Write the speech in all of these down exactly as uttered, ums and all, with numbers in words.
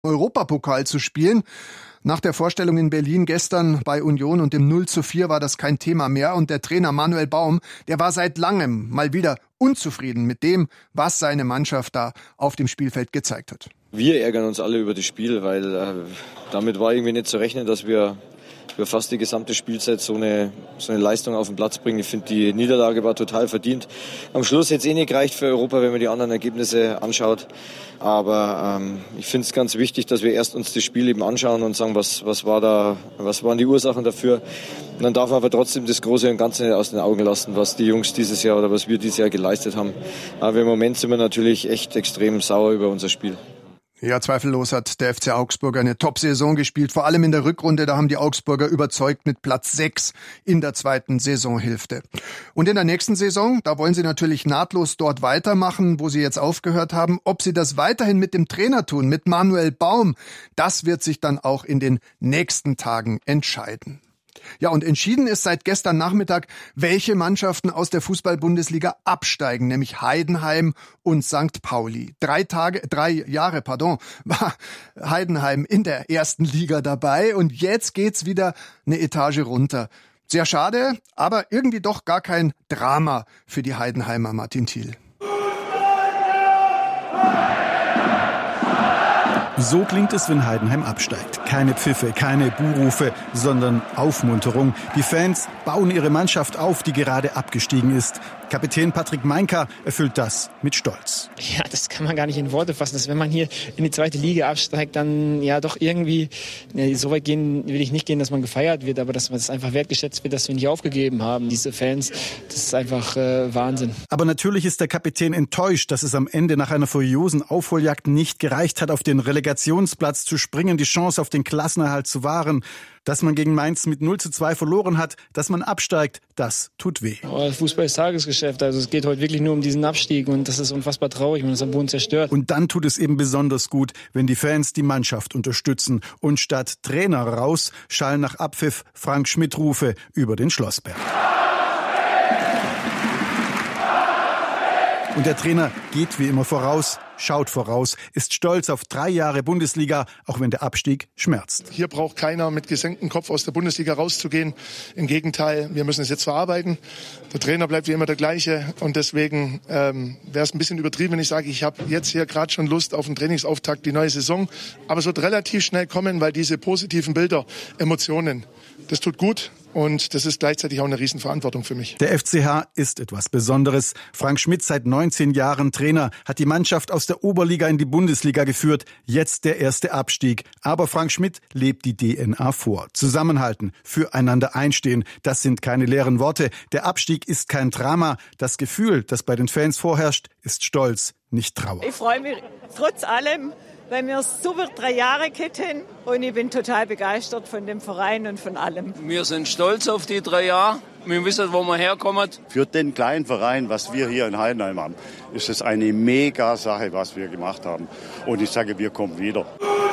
Europapokal zu spielen. Nach der Vorstellung in Berlin gestern bei Union und dem null zu vier war das kein Thema mehr. Und der Trainer Manuel Baum, der war seit langem mal wieder unzufrieden mit dem, was seine Mannschaft da auf dem Spielfeld gezeigt hat. Wir ärgern uns alle über das Spiel, weil äh, damit war irgendwie nicht zu rechnen, dass wir über fast die gesamte Spielzeit so eine, so eine Leistung auf den Platz bringen. Ich finde, die Niederlage war total verdient. Am Schluss hätte es eh nicht gereicht für Europa, wenn man die anderen Ergebnisse anschaut. Aber ähm, ich finde es ganz wichtig, dass wir erst uns das Spiel eben anschauen und sagen, was, was war da, was waren die Ursachen dafür. Und dann darf man aber trotzdem das Große und Ganze nicht aus den Augen lassen, was die Jungs dieses Jahr oder was wir dieses Jahr geleistet haben. Aber im Moment sind wir natürlich echt extrem sauer über unser Spiel. Ja, zweifellos hat der F C Augsburg eine Top-Saison gespielt. Vor allem in der Rückrunde, da haben die Augsburger überzeugt mit Platz sechs in der zweiten Saisonhälfte. Und in der nächsten Saison, da wollen sie natürlich nahtlos dort weitermachen, wo sie jetzt aufgehört haben. Ob sie das weiterhin mit dem Trainer tun, mit Manuel Baum, das wird sich dann auch in den nächsten Tagen entscheiden. Ja, und entschieden ist seit gestern Nachmittag, welche Mannschaften aus der Fußball-Bundesliga absteigen, nämlich Heidenheim und Sankt Pauli. Drei Tage, drei Jahre, pardon, war Heidenheim in der ersten Liga dabei und jetzt geht's wieder eine Etage runter. Sehr schade, aber irgendwie doch gar kein Drama für die Heidenheimer, Martin Thiel. So klingt es, wenn Heidenheim absteigt. Keine Pfiffe, keine Buhrufe, sondern Aufmunterung. Die Fans bauen ihre Mannschaft auf, die gerade abgestiegen ist. Kapitän Patrick Mainka erfüllt das mit Stolz. Ja, das kann man gar nicht in Worte fassen. Dass wenn man hier in die zweite Liga absteigt, dann ja doch irgendwie, ja, so weit gehen will ich nicht gehen, dass man gefeiert wird, aber dass man das einfach wertgeschätzt wird, dass wir nicht aufgegeben haben. Diese Fans, das ist einfach äh, Wahnsinn. Aber natürlich ist der Kapitän enttäuscht, dass es am Ende nach einer furiosen Aufholjagd nicht gereicht hat, auf den Relegationsplatz zu springen, die Chance auf den Klassenerhalt zu wahren. Dass man gegen Mainz mit null zu zwei verloren hat, dass man absteigt, das tut weh. Oh, Fußball ist Tagesgeschäft, also es geht heute wirklich nur um diesen Abstieg und das ist unfassbar traurig, man ist am Boden zerstört. Und dann tut es eben besonders gut, wenn die Fans die Mannschaft unterstützen und statt Trainer raus schallen nach Abpfiff Frank Schmidt-Rufe über den Schlossberg. Und der Trainer geht wie immer voraus, schaut voraus, ist stolz auf drei Jahre Bundesliga, auch wenn der Abstieg schmerzt. Hier braucht keiner mit gesenktem Kopf aus der Bundesliga rauszugehen. Im Gegenteil, wir müssen es jetzt verarbeiten. Der Trainer bleibt wie immer der gleiche und deswegen ähm, wäre es ein bisschen übertrieben, wenn ich sage, ich habe jetzt hier gerade schon Lust auf einen Trainingsauftakt, die neue Saison. Aber es wird relativ schnell kommen, weil diese positiven Bilder, Emotionen, das tut gut. Und das ist gleichzeitig auch eine Riesenverantwortung für mich. Der F C H ist etwas Besonderes. Frank Schmidt, seit neunzehn Jahren Trainer, hat die Mannschaft aus der Oberliga in die Bundesliga geführt. Jetzt der erste Abstieg. Aber Frank Schmidt lebt die D N A vor. Zusammenhalten, füreinander einstehen, das sind keine leeren Worte. Der Abstieg ist kein Drama. Das Gefühl, das bei den Fans vorherrscht, ist Stolz, nicht Trauer. Ich freue mich trotz allem, weil wir super drei Jahre hatten und ich bin total begeistert von dem Verein und von allem. Wir sind stolz auf die drei Jahre. Wir wissen, wo wir herkommen. Für den kleinen Verein, was wir hier in Heidenheim haben, ist es eine mega Sache, was wir gemacht haben. Und ich sage, wir kommen wieder.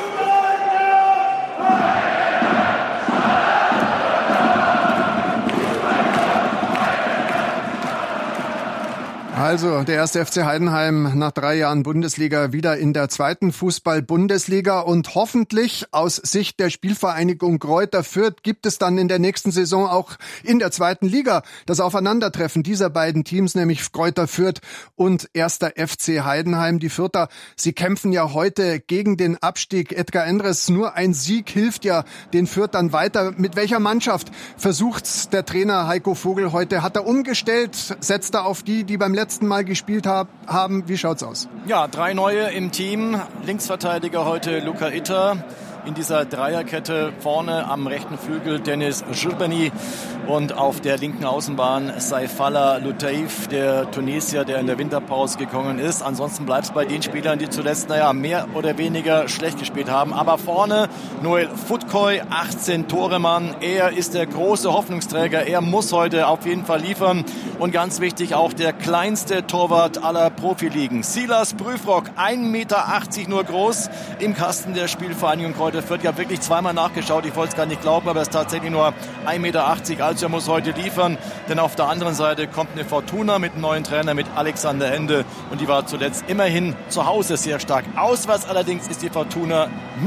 Also der erste F C Heidenheim nach drei Jahren Bundesliga wieder in der zweiten Fußball-Bundesliga und hoffentlich aus Sicht der Spielvereinigung Greuther Fürth gibt es dann in der nächsten Saison auch in der zweiten Liga das Aufeinandertreffen dieser beiden Teams, nämlich Greuther Fürth und erster F C Heidenheim. Die Fürther, sie kämpfen ja heute gegen den Abstieg. Edgar Endres, nur ein Sieg hilft ja den Fürthern weiter. Mit welcher Mannschaft versucht's der Trainer Heiko Vogel heute? Hat er umgestellt? Setzt er auf die, die beim letzten Mal gespielt haben. Wie schaut's aus? Ja, drei neue im Team. Linksverteidiger heute Luka Itter. In dieser Dreierkette vorne am rechten Flügel Dennis Jurbani und auf der linken Außenbahn Saifallah Lutaif, der Tunesier, der in der Winterpause gekommen ist. Ansonsten bleibt es bei den Spielern, die zuletzt naja, mehr oder weniger schlecht gespielt haben. Aber vorne Noel Futkoy, achtzehn Tore Mann. Er ist der große Hoffnungsträger. Er muss heute auf jeden Fall liefern. Und ganz wichtig auch der kleinste Torwart aller Profiligen. Silas Prüfrock, ein Meter achtzig nur groß, im Kasten der Spielvereinigung Greuther Kräuter Fürth. Ich habe wirklich zweimal nachgeschaut, ich wollte es gar nicht glauben, aber es ist tatsächlich nur ein Meter achtzig. Also er muss heute liefern, denn auf der anderen Seite kommt eine Fortuna mit einem neuen Trainer, mit Alexander Ende. Und die war zuletzt immerhin zu Hause sehr stark. Auswärts allerdings ist die Fortuna